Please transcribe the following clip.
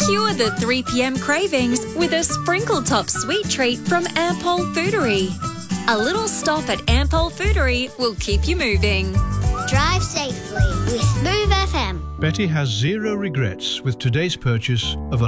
Cure the 3 p.m. cravings with a sprinkle top sweet treat from Ampol Foodery. A little stop at Ampol Foodery will keep you moving. Drive safely with Smooth FM. Betty has zero regrets with today's purchase of a